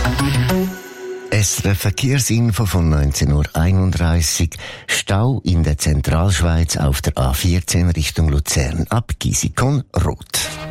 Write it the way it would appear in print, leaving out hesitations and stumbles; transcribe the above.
SRF Verkehrsinfo von 19:31 Uhr. Stau in der Zentralschweiz auf der A14 Richtung Luzern ab Gisikon rot.